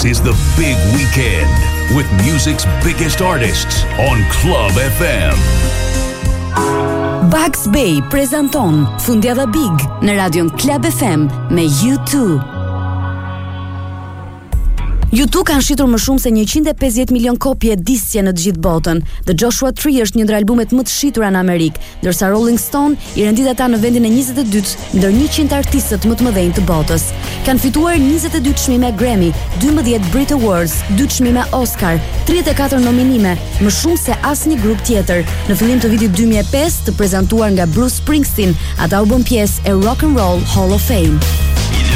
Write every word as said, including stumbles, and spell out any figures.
is the big weekend with music's biggest artists on Club F M. Bugs Bay prezanton Fundjava Big në radion Club F M me U two. U two kanë shitur më shumë se njëqind e pesëdhjetë milion kopje disqe në të gjithë botën. The Joshua Tree është një ndër albumet më të shitura në Amerikë, ndërsa Rolling Stone i rendit ata në vendin e njëzet e dytë ndër njëqind artistët më të mëdhenj të botës. Kanë fituar njëzet e dy çmime Grammy, dymbëdhjetë Brit Awards, dy çmime Oscar, tridhjetë e katër nominime, më shumë se asnjë grup tjetër. Në fillim të vitit dy mijë e pesë, të prezantuar nga Bruce Springsteen, ata u bën pjesë e Rock and Roll Hall of Fame.